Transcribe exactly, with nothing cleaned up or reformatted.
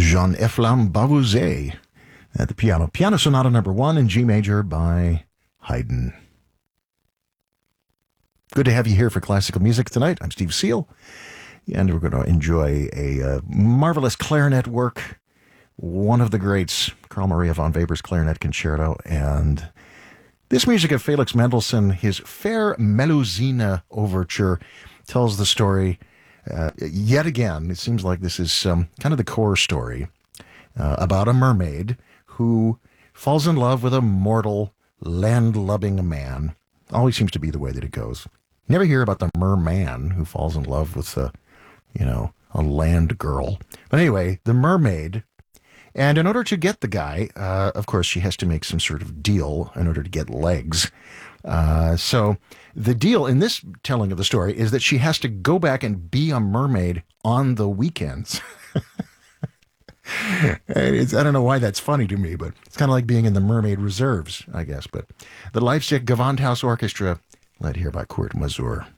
Jean-Ephraim Bavouzet at the piano. Piano Sonata number one in G major by Haydn. Good to have you here for classical music tonight. I'm Steve Seal, and we're going to enjoy a uh, marvelous clarinet work, one of the greats, Carl Maria von Weber's Clarinet Concerto, and this music of Felix Mendelssohn, his Fair Melusine Overture, tells the story uh, yet again. It seems like this is um, kind of the core story uh, about a mermaid who falls in love with a mortal, land-loving man. Always seems to be the way that it goes. Never hear about the merman who falls in love with a, you know, a land girl. But anyway, the mermaid, and in order to get the guy, uh, of course, she has to make some sort of deal in order to get legs. Uh, so the deal in this telling of the story is that she has to go back and be a mermaid on the weekends. It's, I don't know why that's funny to me, but it's kind of like being in the Mermaid Reserves, I guess. But the Leipzig Gewandhaus Orchestra, led here by Kurt Masur.